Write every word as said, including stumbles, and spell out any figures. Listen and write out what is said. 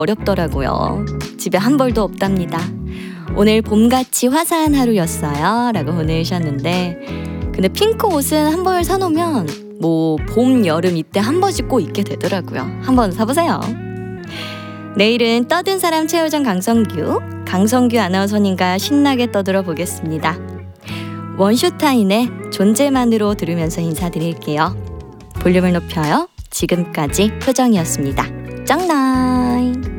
어렵더라고요. 집에 한 벌도 없답니다. 오늘 봄같이 화사한 하루였어요 라고 보내주셨는데, 근데 핑크 옷은 한 벌 사놓으면 뭐 봄, 여름 이때 한 번씩 꼭 입게 되더라고요. 한번 사보세요. 내일은 떠든 사람 최효정, 강성규 강성규 아나운서님과 신나게 떠들어 보겠습니다. 원슈타인의 존재만으로 들으면서 인사드릴게요. 볼륨을 높여요. 지금까지 효정이었습니다. 짱나이.